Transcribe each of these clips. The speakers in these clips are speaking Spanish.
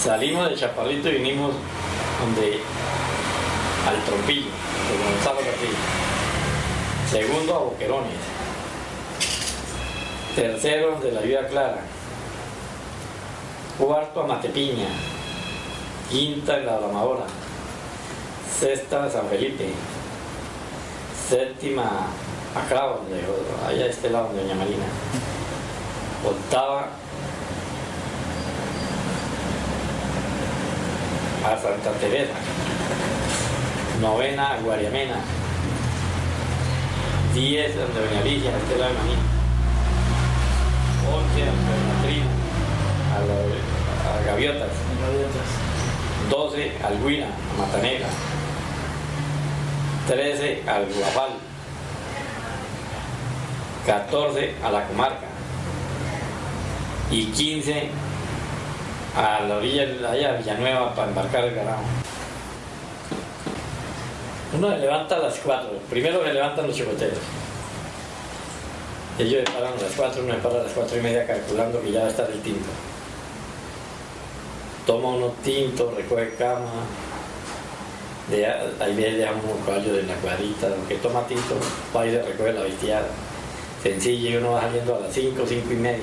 Salimos de Chaparrito y vinimos al Trompillo, de Gonzalo Castillo. Segundo a Boquerones. Tercero de la Vida Clara. Cuarto a Matepiña. Quinta en la Blamadora. Sexta a San Felipe. Séptima acá, allá a este lado de Doña Marina. Octava a Santa Teresa. Novena a Guariamena. 10 donde Doña Alicia, a este lado de Maní. 11 a Penatrina, a Gaviotas. 12 al Huila, a Matanegra. 13 al Guapal. 14 a la Comarca. Y 15 a la orilla de allá, Villanueva, para embarcar el ganado. Uno se levanta a las 4, primero se levantan los chocoteros. Ellos se paran a las 4, uno se para a las 4:30 calculando que ya va a estar el tinto. Toma unos tintos, recoge cama, ahí viene dejamos unos caballos en la cuadrita, lo que toma tinto, va y se recoge la bestiada. Sencillo, y uno va saliendo a las 5, 5:30.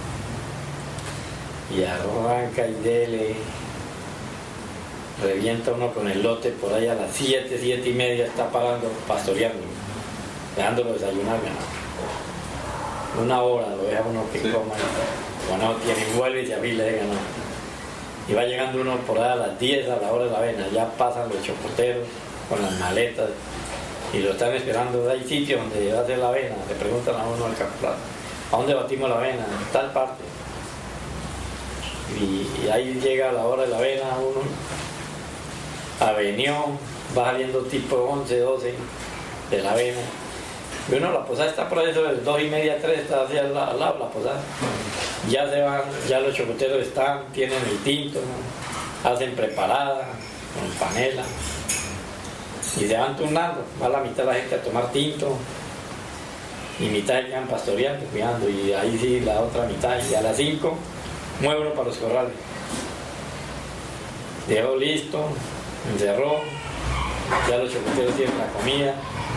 Y arranca y dele. Revienta uno con el lote por ahí a las 7, 7:30 está parando, pastoreando, dejándolo desayunar, ganado. 1 hora lo deja uno que coma, cuando tiene, vuelve y se afila de ganado. Y va llegando uno por ahí a las 10 a la hora de la avena, ya pasan los chocoteros con las maletas y lo están esperando. Hay sitios donde va a hacer la avena, le preguntan a uno al capataz, ¿a dónde batimos la avena? En tal parte. Y ahí llega la hora de la avena uno. Avenió, va saliendo tipo 11, 12 de la avena. Y uno, la posada está por eso de 2:30, 3, está hacia al lado la posada. Ya se van, ya los chocoteros están, tienen el tinto, ¿no? Hacen preparada, con panela. Y se van turnando, va la mitad de la gente a tomar tinto. Y mitad se quedan pastoreando, cuidando. Y ahí sí la otra mitad, y a las 5 mueve uno para los corrales. Dejó listo, encerró, ya los chocoteros tienen la comida,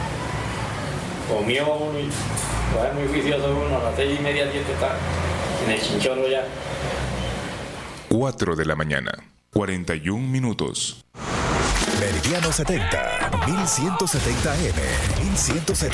comió uno y va muy juicioso uno, a las 6:30, 7 está en el chinchorro ya. 4 de la mañana, 41 minutos. Meridiano 70, 1170 AM, 1170